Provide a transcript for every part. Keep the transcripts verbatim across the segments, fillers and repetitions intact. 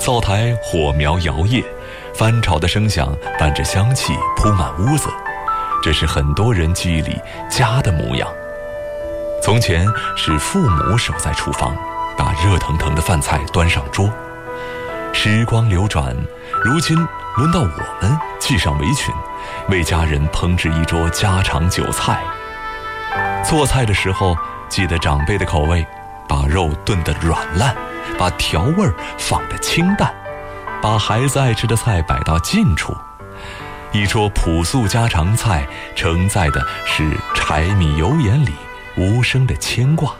灶台火苗摇曳，翻炒的声响伴着香气铺满屋子，这是很多人记忆里家的模样。从前是父母守在厨房，把热腾腾的饭菜端上桌。时光流转，如今轮到我们系上围裙，为家人烹制一桌家常酒菜。做菜的时候记得长辈的口味，把肉炖得软烂，把调味放得清淡，把孩子爱吃的菜摆到近处。一桌朴素家常菜承载的是柴米油盐里无声的牵挂。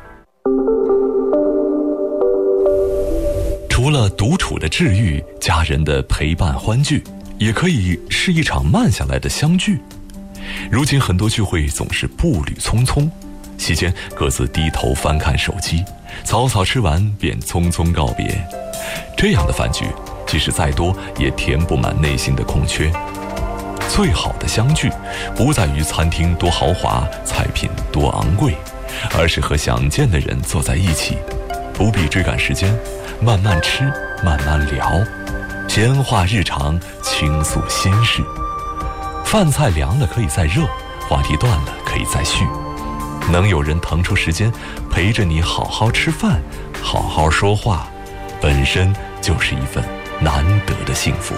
除了独处的治愈，家人的陪伴欢聚，也可以是一场慢下来的相聚。如今很多聚会总是步履匆匆，席间各自低头翻看手机，草草吃完便匆匆告别。这样的饭局即使再多也填不满内心的空缺。最好的相聚不在于餐厅多豪华，菜品多昂贵，而是和想见的人坐在一起，不必追赶时间，慢慢吃，慢慢聊，闲话日常，倾诉心事。饭菜凉了可以再热，话题断了可以再续。能有人腾出时间陪着你好好吃饭，好好说话，本身就是一份难得的幸福。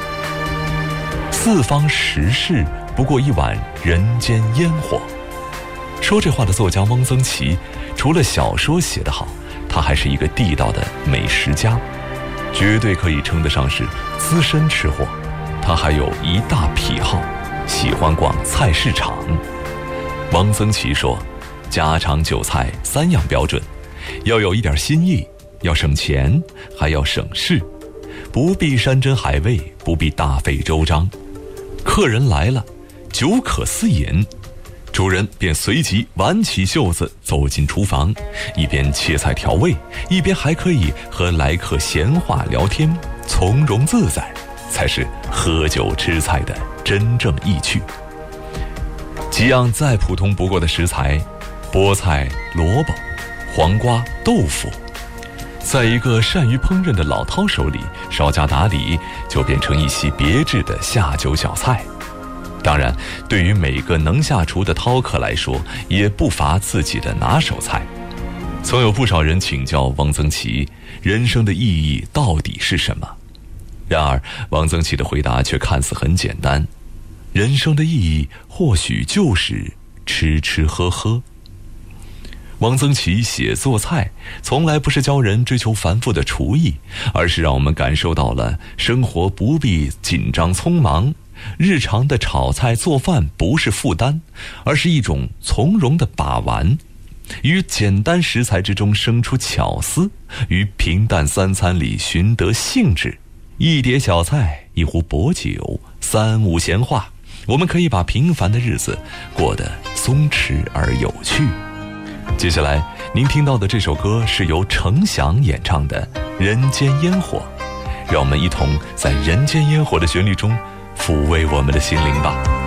四方时事不过一碗人间烟火。说这话的作家汪曾祺，除了小说写得好，他还是一个地道的美食家，绝对可以称得上是资深吃货。他还有一大癖好，喜欢逛菜市场。汪曾祺说，家常酒菜三样标准，要有一点新意，要省钱，还要省事，不必山珍海味，不必大费周章。客人来了，酒可私饮，主人便随即挽起袖子走进厨房，一边切菜调味，一边还可以和来客闲话聊天，从容自在，才是喝酒吃菜的真正意趣。几样再普通不过的食材，菠菜、萝卜、黄瓜、豆腐，在一个善于烹饪的老饕手里稍加打理，就变成一席别致的下酒小菜。当然，对于每个能下厨的饕客来说，也不乏自己的拿手菜。曾有不少人请教汪曾祺，人生的意义到底是什么？然而，汪曾祺的回答却看似很简单，人生的意义或许就是吃吃喝喝。汪曾祺写做菜从来不是教人追求繁复的厨艺，而是让我们感受到了生活不必紧张匆忙，日常的炒菜做饭不是负担，而是一种从容的把玩，于简单食材之中生出巧思，于平淡三餐里寻得兴致。一碟小菜，一壶薄酒，三五闲话，我们可以把平凡的日子过得松弛而有趣。接下来您听到的这首歌是由程响演唱的《人间烟火》，让我们一同在人间烟火的旋律中抚慰我们的心灵吧。